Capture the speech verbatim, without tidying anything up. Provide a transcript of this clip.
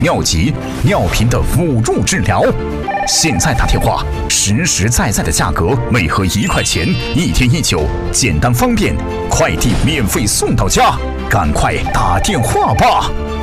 尿急、尿频的辅助治疗。现在打电话，实实在在的价格，每盒一块钱，一天一酒，简单方便，快递免费送到家，赶快打电话吧！